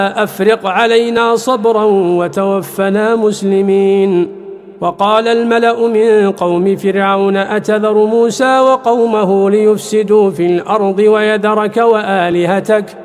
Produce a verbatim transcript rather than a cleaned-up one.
أفرق علينا صبرا وتوفنا مسلمين. وقال الملأ من قوم فرعون أتذر موسى وقومه ليفسدوا في الأرض ويذرك وآلهتك